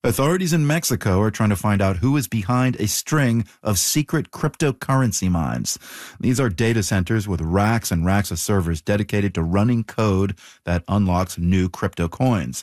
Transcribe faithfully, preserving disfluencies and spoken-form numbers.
Authorities in Mexico are trying to find out who is behind a string of secret cryptocurrency mines. These are data centers with racks and racks of servers dedicated to running code that unlocks new crypto coins.